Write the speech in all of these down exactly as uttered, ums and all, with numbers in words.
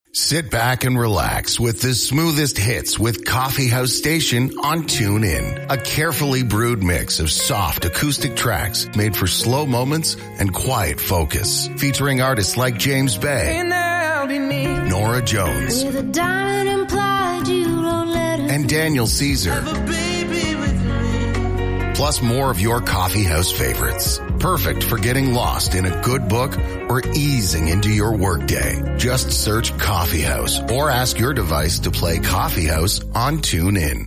Sit back and relax with the smoothest hits with Coffee House Station on TuneIn. A carefully brewed mix of soft acoustic tracks made for slow moments and quiet focus. Featuring artists like James Bay, Nora Jones, with a diamond implied you don't let her and Daniel Caesar. Plus more of your coffee house favorites. Perfect for getting lost in a good book or easing into your workday. Just search Coffee House or ask your device to play Coffee House on TuneIn.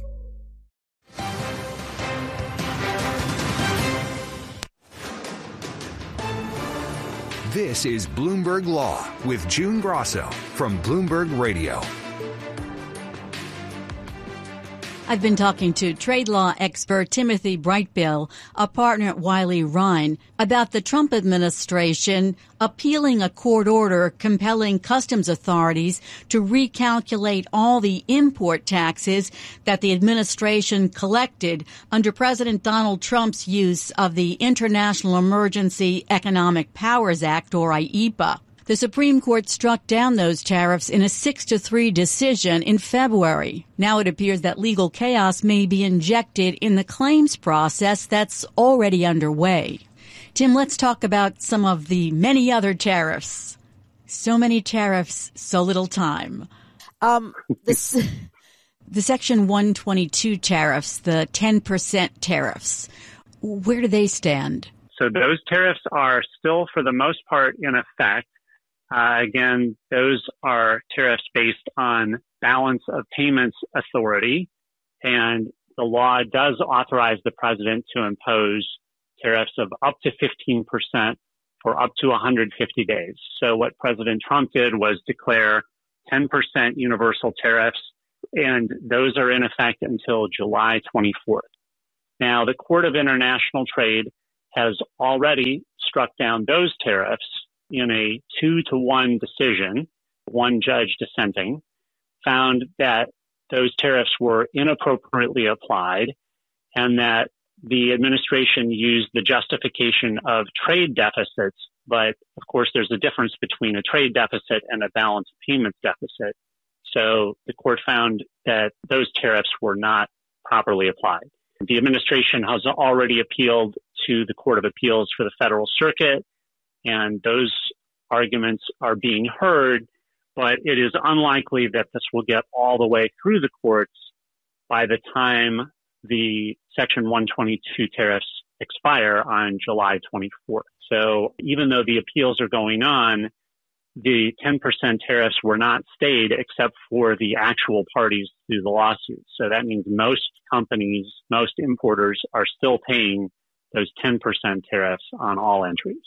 This is Bloomberg Law with June Grosso from Bloomberg Radio. I've been talking to trade law expert Timothy Brightbill, a partner at Wiley Rein, about the Trump administration appealing a court order compelling customs authorities to recalculate all the import taxes that the administration collected under President Donald Trump's use of the International Emergency Economic Powers Act, or I E P A. The Supreme Court struck down those tariffs in a six to three decision in February. Now it appears that legal chaos may be injected in the claims process that's already underway. Tim, let's talk about some of the many other tariffs. So many tariffs, so little time. Um, this, the Section one twenty-two tariffs, the ten percent tariffs, where do they stand? So those tariffs are still, for the most part, in effect. Uh, again, those are tariffs based on balance of payments authority, and the law does authorize the president to impose tariffs of up to fifteen percent for up to one hundred fifty days. So what President Trump did was declare ten percent universal tariffs, and those are in effect until July twenty-fourth. Now, the Court of International Trade has already struck down those tariffs in a two to one decision. One judge dissenting found that those tariffs were inappropriately applied and that the administration used the justification of trade deficits. But of course, there's a difference between a trade deficit and a balance of payments deficit. So the court found that those tariffs were not properly applied. The administration has already appealed to the Court of Appeals for the Federal Circuit, and those arguments are being heard, but it is unlikely that this will get all the way through the courts by the time the Section one twenty-two tariffs expire on July twenty-fourth. So even though the appeals are going on, the ten percent tariffs were not stayed except for the actual parties to the lawsuit. So that means most companies, most importers are still paying those ten percent tariffs on all entries.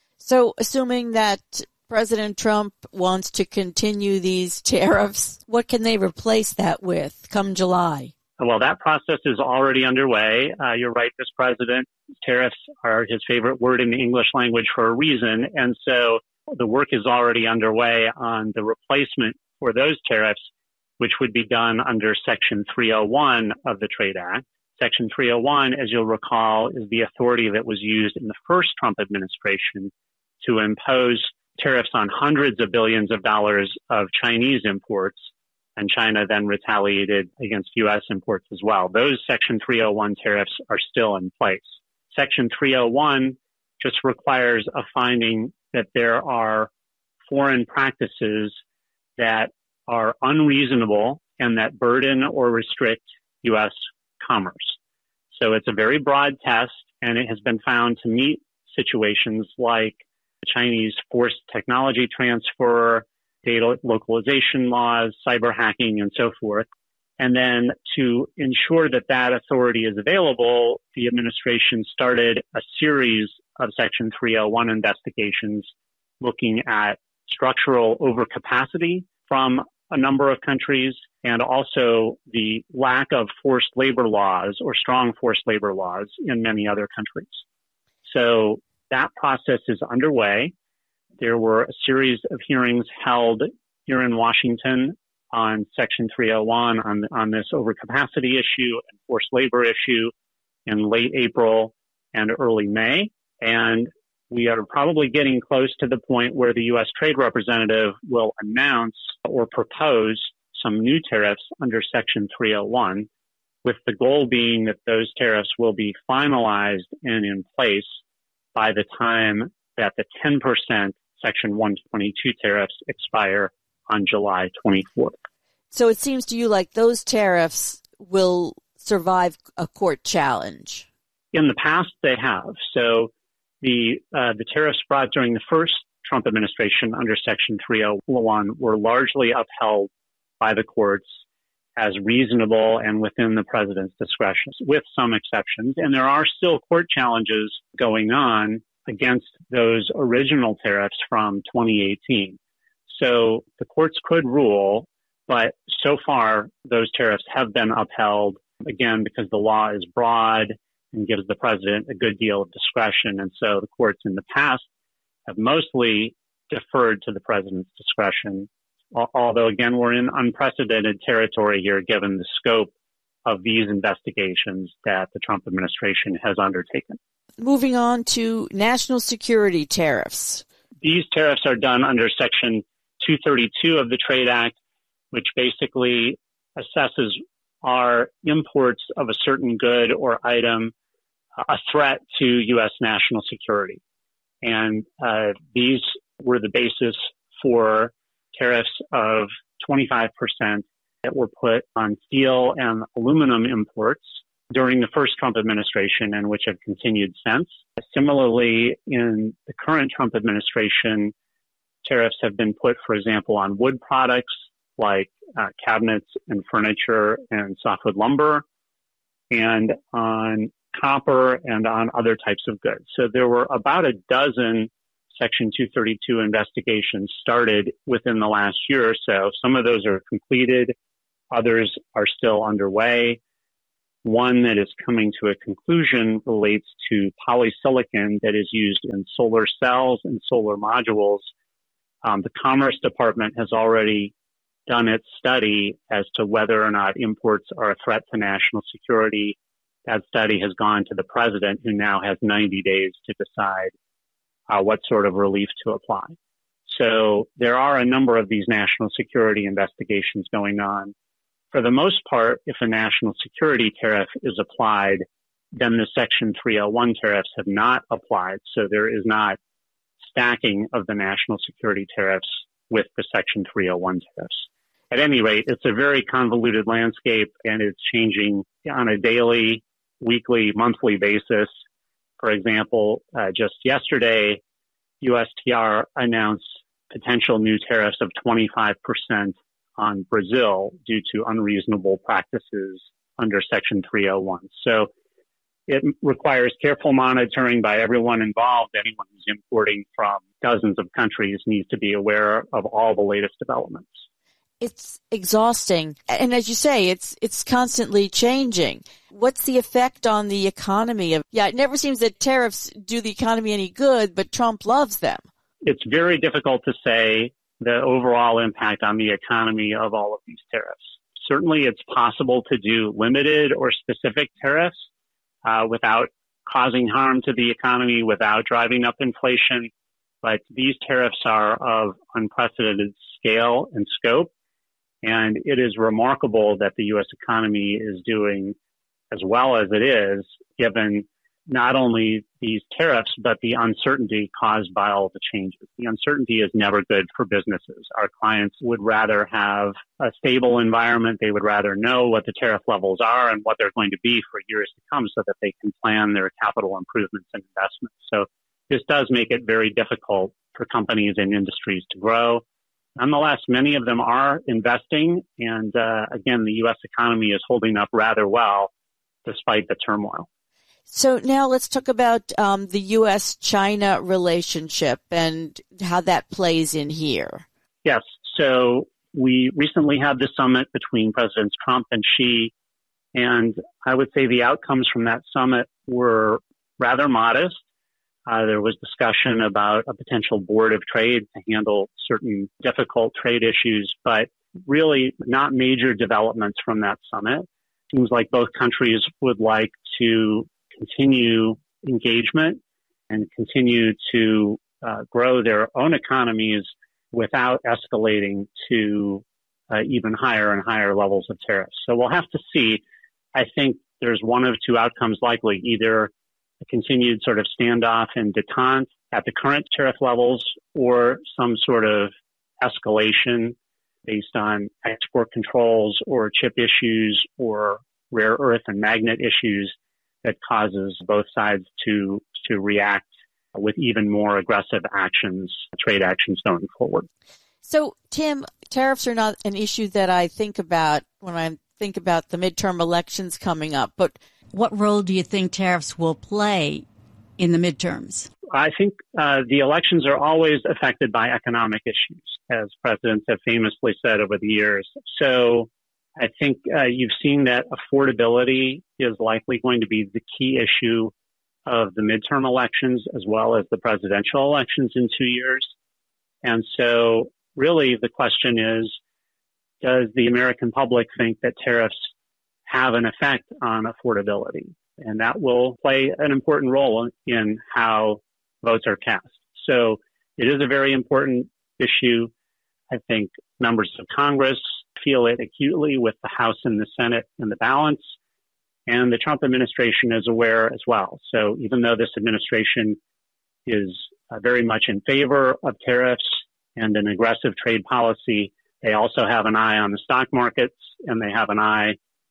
So assuming that President Trump wants to continue these tariffs, what can they replace that with come July? Well, that process is already underway. Uh, you're right, this president, tariffs are his favorite word in the English language for a reason. And so the work is already underway on the replacement for those tariffs, which would be done under Section three oh one of the Trade Act. Section three oh one, as you'll recall, is the authority that was used in the first Trump administration to impose tariffs on hundreds of billions of dollars of Chinese imports, and China then retaliated against U S imports as well. Those Section three oh one tariffs are still in place. Section three oh one just requires a finding that there are foreign practices that are unreasonable and that burden or restrict U S commerce. So it's a very broad test, and it has been found to meet situations like Chinese forced technology transfer, data localization laws, cyber hacking, and so forth. And then to ensure that that authority is available, the administration started a series of Section three oh one investigations looking at structural overcapacity from a number of countries and also the lack of forced labor laws or strong forced labor laws in many other countries. So that process is underway. There were a series of hearings held here in Washington on Section three oh one on, on this overcapacity issue and forced labor issue in late April and early May. And we are probably getting close to the point where the U S Trade Representative will announce or propose some new tariffs under Section three oh one, with the goal being that those tariffs will be finalized and in place by the time that the ten percent Section one twenty-two tariffs expire on July twenty-fourth. So it seems to you like those tariffs will survive a court challenge. In the past, they have. So the uh, the tariffs brought during the first Trump administration under Section three oh one were largely upheld by the courts as reasonable and within the president's discretion, with some exceptions. And there are still court challenges going on against those original tariffs from twenty eighteen. So the courts could rule, but so far those tariffs have been upheld, again, because the law is broad and gives the president a good deal of discretion. And so the courts in the past have mostly deferred to the president's discretion, although, again, we're in unprecedented territory here, given the scope of these investigations that the Trump administration has undertaken. Moving on to national security tariffs. These tariffs are done under Section two thirty-two of the Trade Act, which basically assesses are imports of a certain good or item a threat to U S national security. And uh, these were the basis for tariffs of twenty-five percent that were put on steel and aluminum imports during the first Trump administration and which have continued since. Similarly, in the current Trump administration, tariffs have been put, for example, on wood products like uh, cabinets and furniture and softwood lumber, and on copper and on other types of goods. So there were about a dozen Section two thirty-two investigations started within the last year or so. Some of those are completed. Others are still underway. One that is coming to a conclusion relates to polysilicon that is used in solar cells and solar modules. Um, the Commerce Department has already done its study as to whether or not imports are a threat to national security. That study has gone to the president, who now has ninety days to decide uh, what sort of relief to apply. So there are a number of these national security investigations going on. For the most part, if a national security tariff is applied, then the Section three oh one tariffs have not applied. So there is not stacking of the national security tariffs with the Section three oh one tariffs. At any rate, it's a very convoluted landscape, and it's changing on a daily, weekly, monthly basis. For example, uh, just yesterday, U S T R announced potential new tariffs of twenty-five percent on Brazil due to unreasonable practices under Section three oh one. So it requires careful monitoring by everyone involved. Anyone who's importing from dozens of countries needs to be aware of all the latest developments. It's exhausting. And as you say, it's it's constantly changing. What's the effect on the economy? Of Yeah, it never seems that tariffs do the economy any good, but Trump loves them. It's very difficult to say the overall impact on the economy of all of these tariffs. Certainly, it's possible to do limited or specific tariffs uh, without causing harm to the economy, without driving up inflation. But these tariffs are of unprecedented scale and scope. And it is remarkable that the U S economy is doing as well as it is, given not only these tariffs, but the uncertainty caused by all the changes. The uncertainty is never good for businesses. Our clients would rather have a stable environment. They would rather know what the tariff levels are and what they're going to be for years to come so that they can plan their capital improvements and investments. So this does make it very difficult for companies and industries to grow. Nonetheless, many of them are investing. And uh, again, the U S economy is holding up rather well despite the turmoil. So now let's talk about um, the U S China relationship and how that plays in here. Yes. So we recently had the summit between Presidents Trump and Xi. And I would say the outcomes from that summit were rather modest. Uh, there was discussion about a potential board of trade to handle certain difficult trade issues, but really not major developments from that summit. Seems like both countries would like to continue engagement and continue to uh, grow their own economies without escalating to uh, even higher and higher levels of tariffs. So we'll have to see. I think there's one of two outcomes likely, either a continued sort of standoff and detente at the current tariff levels or some sort of escalation based on export controls or chip issues or rare earth and magnet issues that causes both sides to to react with even more aggressive actions, trade actions going forward. So, Tim, tariffs are not an issue that I think about when I think about the midterm elections coming up, but what role do you think tariffs will play in the midterms? I think uh, the elections are always affected by economic issues, as presidents have famously said over the years. So I think uh, you've seen that affordability is likely going to be the key issue of the midterm elections as well as the presidential elections in two years. And so really the question is, does the American public think that tariffs have an effect on affordability? And that will play an important role in how votes are cast. So it is a very important issue. I think members of Congress feel it acutely with the House and the Senate in the balance. And the Trump administration is aware as well. So even though this administration is uh, very much in favor of tariffs and an aggressive trade policy, they also have an eye on the stock markets and they have an eye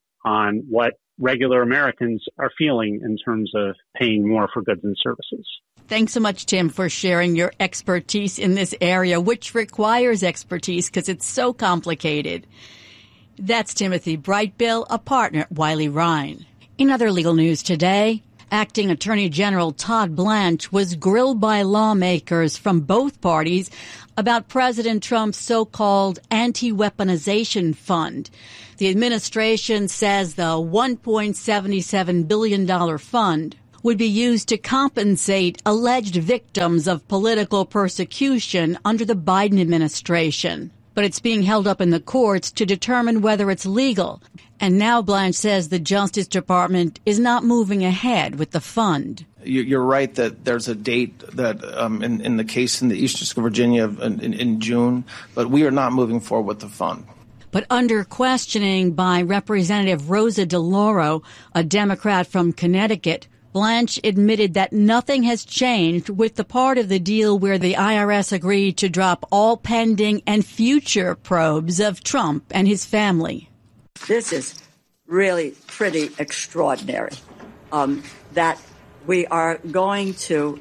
on what regular Americans are feeling in terms of paying more for goods and services. Thanks so much, Tim, for sharing your expertise in this area, which requires expertise because it's so complicated. That's Timothy Brightbill, a partner at Wiley Rein. In other legal news today, Acting Attorney General Todd Blanche was grilled by lawmakers from both parties about President Trump's so-called anti-weaponization fund. The administration says the one point seven seven billion dollars fund would be used to compensate alleged victims of political persecution under the Biden administration. But it's being held up in the courts to determine whether it's legal. And now Blanche says the Justice Department is not moving ahead with the fund. You're right that there's a date that um, in, in the case in the Eastern District of Virginia in, in June, but we are not moving forward with the fund. But under questioning by Representative Rosa DeLauro, a Democrat from Connecticut, Blanche admitted that nothing has changed with the part of the deal where the I R S agreed to drop all pending and future probes of Trump and his family. This is really pretty extraordinary, um, that we are going to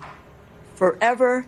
forever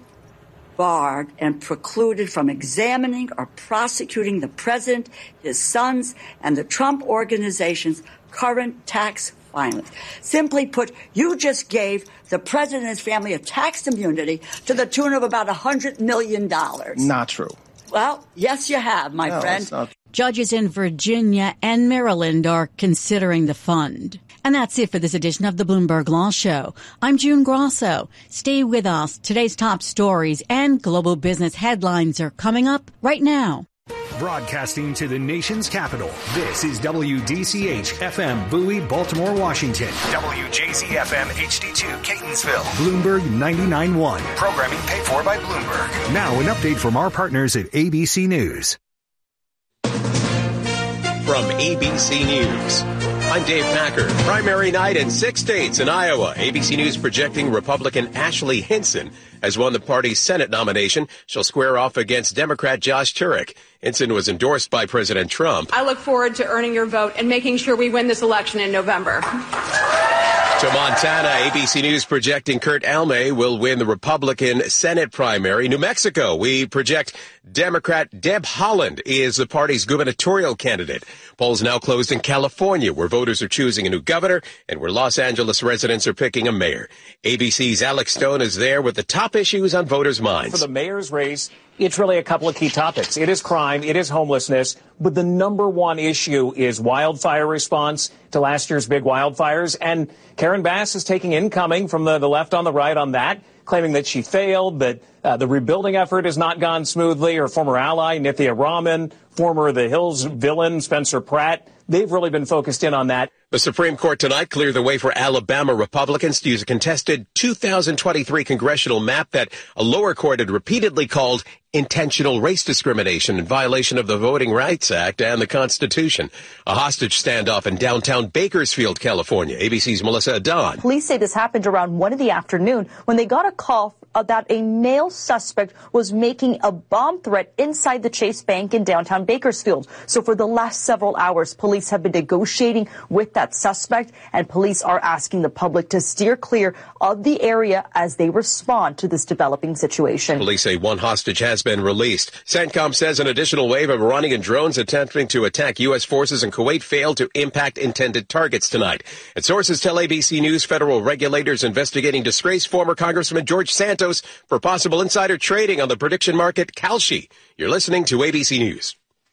barred and precluded from examining or prosecuting the president, his sons, and the Trump organization's current tax filings. Simply put, you just gave the president and his family a tax immunity to the tune of about one hundred million dollars. Not true. Well, yes, you have, my no, friend. It's not. Judges in Virginia and Maryland are considering the fund. And that's it for this edition of the Bloomberg Law Show. I'm June Grosso. Stay with us. Today's top stories and global business headlines are coming up right now. Broadcasting to the nation's capital, this is W D C H F M Bowie, Baltimore, Washington. W J Z F M H D two, Catonsville. Bloomberg ninety-nine point one. Programming paid for by Bloomberg. Now an update from our partners at A B C News. From A B C News, I'm Dave Packer. Primary night in six states in Iowa. A B C News projecting Republican Ashley Hinson has won the party's Senate nomination. She'll square off against Democrat Josh Turek. Hinson was endorsed by President Trump. I look forward to earning your vote and making sure we win this election in November. To Montana, A B C News projecting Kurt Almay will win the Republican Senate primary. New Mexico, we project Democrat Deb Haaland is the party's gubernatorial candidate. Polls now closed in California, where voters are choosing a new governor and where Los Angeles residents are picking a mayor. A B C's Alex Stone is there with the top issues on voters' minds. For the mayor's race, it's really a couple of key topics. It is crime, it is homelessness, but the number one issue is wildfire response to last year's big wildfires. And Karen Bass is taking incoming from the, the left on the right on that. claiming that she failed, that uh, the rebuilding effort has not gone smoothly. Her former ally, Nithya Raman, former The Hills villain, Spencer Pratt, they've really been focused in on that. The Supreme Court tonight cleared the way for Alabama Republicans to use a contested two thousand twenty-three congressional map that a lower court had repeatedly called intentional race discrimination in violation of the Voting Rights Act and the Constitution. A hostage standoff in downtown Bakersfield, California. A B C's Melissa Adon. Police say this happened around one in the afternoon when they got a call that a male suspect was making a bomb threat inside the Chase Bank in downtown Bakersfield. So for the last several hours, police have been negotiating with that suspect, and police are asking the public to steer clear of the area as they respond to this developing situation. Police say one hostage has been released. CENTCOM says an additional wave of Iranian drones attempting to attack U S forces in Kuwait failed to impact intended targets tonight. And sources tell A B C News federal regulators investigating disgraced former Congressman George Santos for possible insider trading on the prediction market Kalshi. You're listening to A B C News.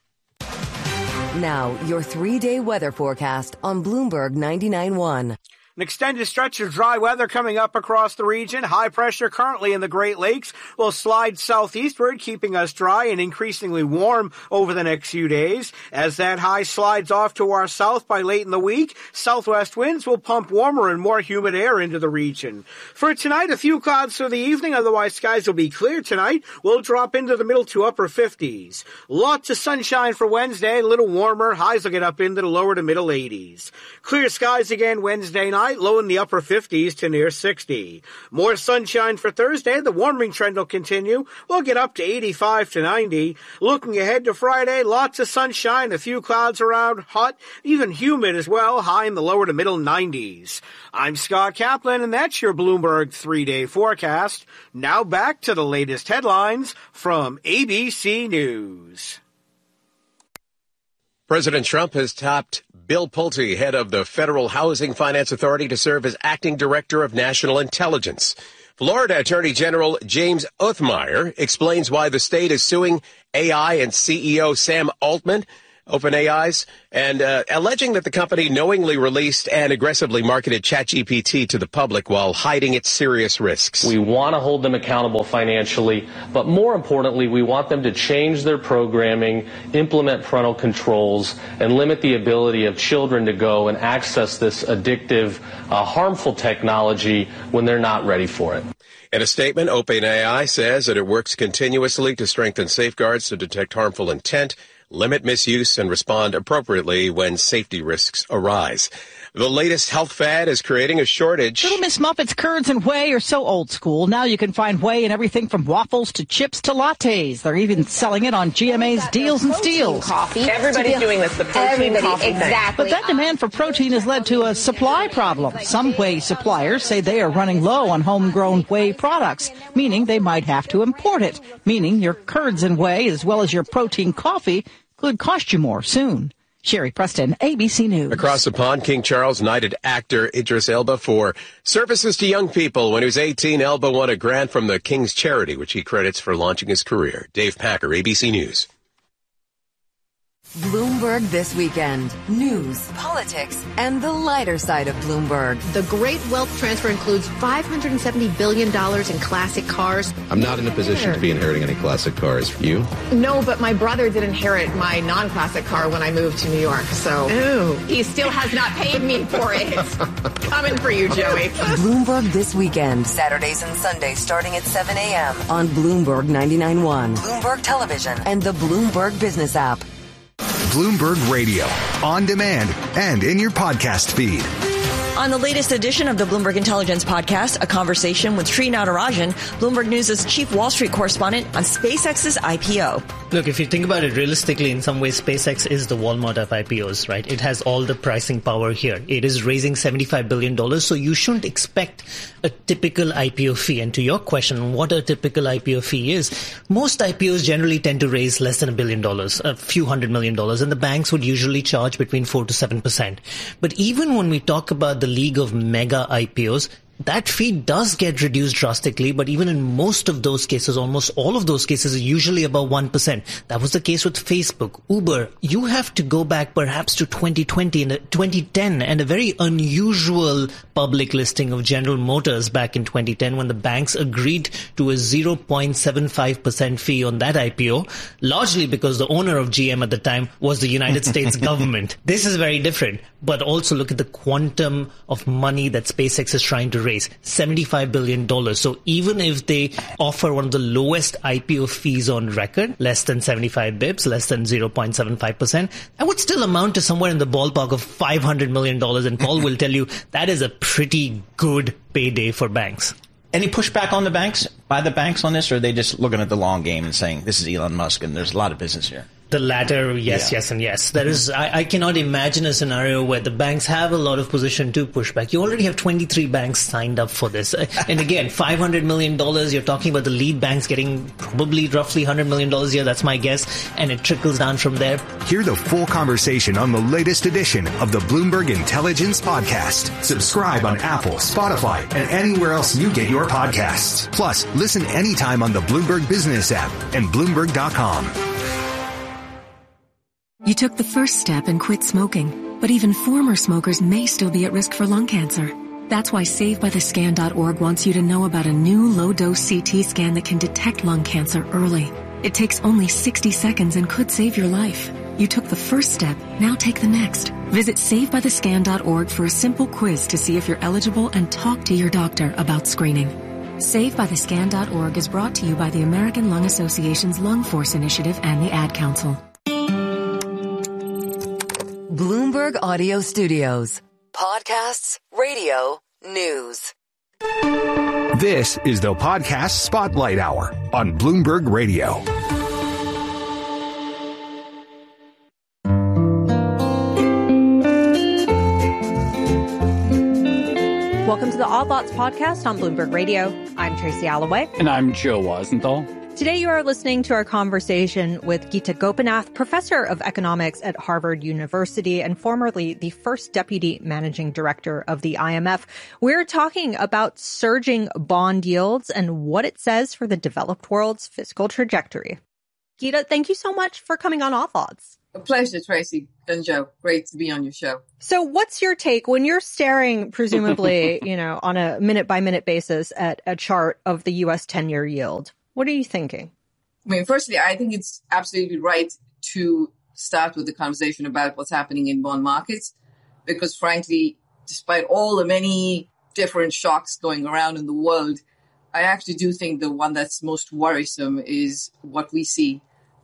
Now, your three-day weather forecast on Bloomberg ninety-nine point one. An extended stretch of dry weather coming up across the region. High pressure currently in the Great Lakes will slide southeastward, keeping us dry and increasingly warm over the next few days. As that high slides off to our south by late in the week, southwest winds will pump warmer and more humid air into the region. For tonight, a few clouds through the evening, otherwise skies will be clear tonight. We'll drop into the middle to upper fifties. Lots of sunshine for Wednesday, a little warmer. Highs will get up into the lower to middle eighties. Clear skies again Wednesday night. Low in the upper fifties to near sixty. More sunshine for Thursday. The warming trend will continue. We'll get up to eighty-five to ninety. Looking ahead to Friday, lots of sunshine, a few clouds around, hot, even humid as well, high in the lower to middle nineties. I'm Scott Kaplan, and that's your Bloomberg three-day forecast. Now back to the latest headlines from A B C News. President Trump has tapped Bill Pulte, head of the Federal Housing Finance Authority, to serve as acting director of national intelligence. Florida Attorney General James Othmeyer explains why the state is suing A I and C E O Sam Altman, OpenAI's, and uh, alleging that the company knowingly released and aggressively marketed ChatGPT to the public while hiding its serious risks. We want to hold them accountable financially, but more importantly, we want them to change their programming, implement parental controls, and limit the ability of children to go and access this addictive, uh, harmful technology when they're not ready for it. In a statement, OpenAI says that it works continuously to strengthen safeguards to detect harmful intent, limit misuse, and respond appropriately when safety risks arise. The latest health fad is creating a shortage. Little Miss Muffet's curds and whey are so old school. Now you can find whey in everything from waffles to chips to lattes. They're even selling it on G M A's Deals and Steals. Coffee. Everybody's doing this, the protein Everybody, coffee exactly. But that demand for protein has led to a supply problem. Some whey suppliers say they are running low on homegrown whey products, meaning they might have to import it, meaning your curds and whey, as well as your protein coffee, could cost you more soon. Sherry Preston, A B C News. Across the pond, King Charles knighted actor Idris Elba for services to young people. When he was eighteen, Elba won a grant from the King's Charity, which he credits for launching his career. Dave Packer, A B C News. Bloomberg This Weekend. News, politics, and the lighter side of Bloomberg. The great wealth transfer includes five hundred seventy billion dollars in classic cars. I'm not in a position to be inheriting any classic cars. You? No, but my brother did inherit my non-classic car when I moved to New York, so Ooh. He still has not paid me for it. Coming for you, Joey. Bloomberg This Weekend. Saturdays and Sundays starting at seven a.m. on Bloomberg ninety-nine point one, Bloomberg Television, and the Bloomberg Business app. Bloomberg Radio, on demand and in your podcast feed. On the latest edition of the Bloomberg Intelligence Podcast, a conversation with Sri Natarajan, Bloomberg News' chief Wall Street correspondent, on SpaceX's I P O. Look, if you think about it realistically, in some ways, SpaceX is the Walmart of I P Os, right? It has all the pricing power here. It is raising seventy-five billion dollars, so you shouldn't expect a typical I P O fee. And to your question on what a typical I P O fee is, most I P Os generally tend to raise less than a billion dollars, a few hundred million dollars, and the banks would usually charge between four to seven percent. But even when we talk about the league of mega I P Os, that fee does get reduced drastically, but even in most of those cases, almost all of those cases, are usually above one percent. That was the case with Facebook, Uber. You have to go back perhaps to twenty twenty and twenty ten and a very unusual public listing of General Motors back in twenty ten when the banks agreed to a zero point seven five percent fee on that I P O, largely because the owner of G M at the time was the United States government. This is very different, but also look at the quantum of money that SpaceX is trying to raise, seventy-five billion dollars. So even if they offer one of the lowest I P O fees on record, less than seventy-five bips, less than zero point seven five percent, that would still amount to somewhere in the ballpark of five hundred million dollars. And Paul will tell you that is a pretty good payday for banks. Any pushback on the banks, by the banks on this, or are they just looking at the long game and saying, this is Elon Musk and there's a lot of business here? The latter, yes, yeah. yes, and yes. There is. I, I cannot imagine a scenario where the banks have a lot of position to push back. You already have twenty-three banks signed up for this. And again, five hundred million dollars, you're talking about the lead banks getting probably roughly one hundred million dollars a year. That's my guess. And it trickles down from there. Hear the full conversation on the latest edition of the Bloomberg Intelligence Podcast. Subscribe on Apple, Spotify, and anywhere else you get your podcasts. Plus, listen anytime on the Bloomberg Business app and Bloomberg dot com. You took the first step and quit smoking, but even former smokers may still be at risk for lung cancer. That's why Save By The Scan dot org wants you to know about a new low-dose C T scan that can detect lung cancer early. It takes only sixty seconds and could save your life. You took the first step, now take the next. Visit Save By The Scan dot org for a simple quiz to see if you're eligible and talk to your doctor about screening. Save By The Scan dot org is brought to you by the American Lung Association's Lung Force Initiative and the Ad Council. Bloomberg Audio Studios. Podcasts, radio, news. This is the Podcast Spotlight Hour on Bloomberg Radio. Welcome to the Odd Lots podcast on Bloomberg Radio. I'm Tracy Alloway. And I'm Joe Weisenthal. Today you are listening to our conversation with Geeta Gopinath, professor of economics at Harvard University and formerly the first deputy managing director of the I M F. We're talking about surging bond yields and what it says for the developed world's fiscal trajectory. Geeta, thank you so much for coming on Odd Lots. A pleasure, Tracy and Joe. Great to be on your show. So what's your take when you're staring, presumably, you know, on a minute by minute basis at a chart of the U S ten-year yield? What are you thinking? I mean, firstly, I think it's absolutely right to start with the conversation about what's happening in bond markets, because frankly, despite all the many different shocks going around in the world, I actually do think the one that's most worrisome is what we see